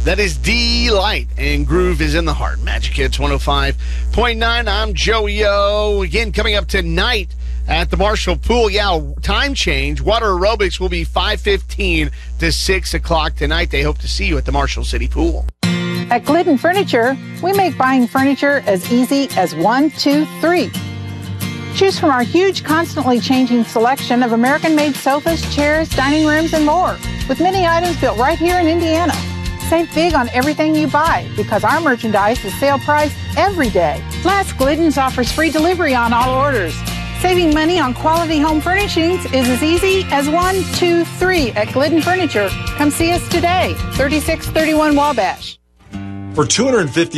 That is Delight, and Groove is in the Heart. Magic Hits 105.9. I'm Joey O. Again, coming up tonight at the Marshall Pool. Yeah, time change. Water aerobics will be 5:15 to 6 o'clock tonight. They hope to see you at the Marshall City Pool. At Glidden Furniture, we make buying furniture as easy as 1, 2, 3. Choose from our huge, constantly changing selection of American-made sofas, chairs, dining rooms, and more, with many items built right here in Indiana. Save big on everything you buy because our merchandise is sale price every day. Plus, Glidden's offers free delivery on all orders. Saving money on quality home furnishings is as easy as 1, 2, 3 at Glidden Furniture. Come see us today, 3631 Wabash. For $250